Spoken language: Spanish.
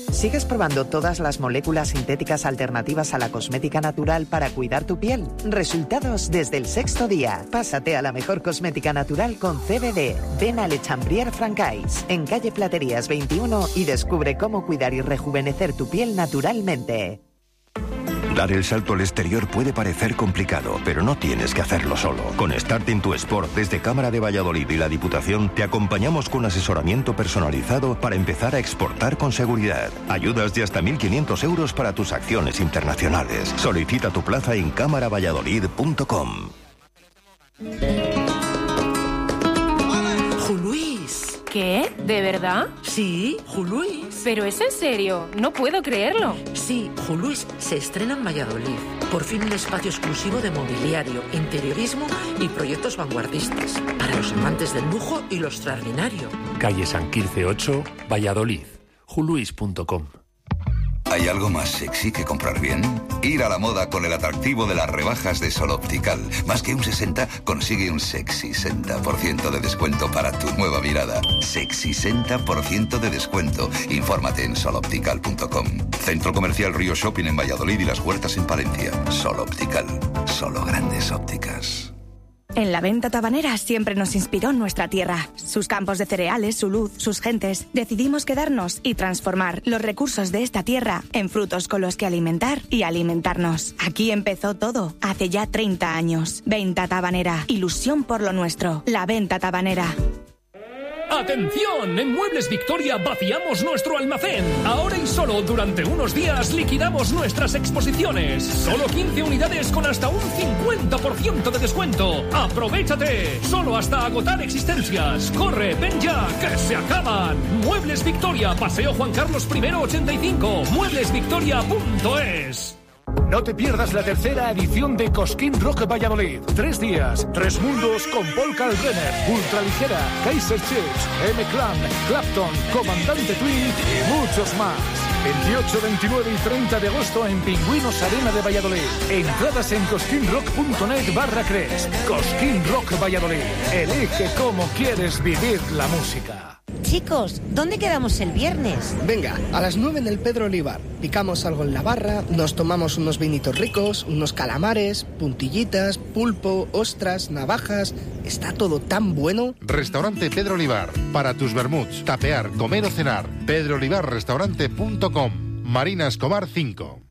¿Sigues probando todas las moléculas sintéticas alternativas a la cosmética natural para cuidar tu piel? Resultados desde el 6º día. Pásate a la mejor cosmética natural con CBD. Ven a Le Chambrier Francais, en calle Platerías 21, y descubre cómo cuidar y rejuvenecer tu piel naturalmente. Dar el salto al exterior puede parecer complicado, pero no tienes que hacerlo solo. Con Start in tu Sport, desde Cámara de Valladolid y la Diputación, te acompañamos con asesoramiento personalizado para empezar a exportar con seguridad. Ayudas de hasta 1.500 euros para tus acciones internacionales. Solicita tu plaza en cámaravalladolid.com. Juluís. ¿Qué? ¿De verdad? Sí, Juluís. ¿Pero es en serio? No puedo creerlo. Sí, Juluís se estrena en Valladolid. Por fin un espacio exclusivo de mobiliario, interiorismo y proyectos vanguardistas. Para los amantes del lujo y lo extraordinario. Calle San Quirce 8, Valladolid. Juluís.com. ¿Hay algo más sexy que comprar bien? Ir a la moda con el atractivo de las rebajas de Sol Optical. Más que un 60, consigue un sexy 60% de descuento para tu nueva mirada. Sexy 60% de descuento. Infórmate en soloptical.com. Centro Comercial Río Shopping en Valladolid y Las Huertas en Palencia. Sol Optical. Solo grandes ópticas. En la Venta Tabanera siempre nos inspiró nuestra tierra, sus campos de cereales, su luz, sus gentes. Decidimos quedarnos y transformar los recursos de esta tierra en frutos con los que alimentar y alimentarnos. Aquí empezó todo, hace ya 30 años. Venta Tabanera, ilusión por lo nuestro. La Venta Tabanera. ¡Atención! En Muebles Victoria vaciamos nuestro almacén. Ahora y solo durante unos días liquidamos nuestras exposiciones. Solo 15 unidades con hasta un 50% de descuento. ¡Aprovechate! Solo hasta agotar existencias. ¡Corre, ven ya, que se acaban! Muebles Victoria, Paseo Juan Carlos I 85. Mueblesvictoria.es. No te pierdas la tercera edición de Cosquín Rock Valladolid. 3 días, 3 mundos con Paul Kalkbrenner, Ultraligera, Kaiser Chiefs, M-Clan, Clapton, Comandante Twin y muchos más. 28, 29 y 30 de agosto en Pingüinos Arena de Valladolid. Entradas en cosquinrock.net/Cres. Cosquín Rock Valladolid. Elige cómo quieres vivir la música. Chicos, ¿dónde quedamos el viernes? Venga, a las 9 en el Pedro Olivar. Picamos algo en la barra, nos tomamos unos vinitos ricos, unos calamares, puntillitas, pulpo, ostras, navajas. Está todo tan bueno. Restaurante Pedro Olivar. Para tus vermuts, tapear, comer o cenar. pedroolivarrestaurante.com. Marina Escobar 5.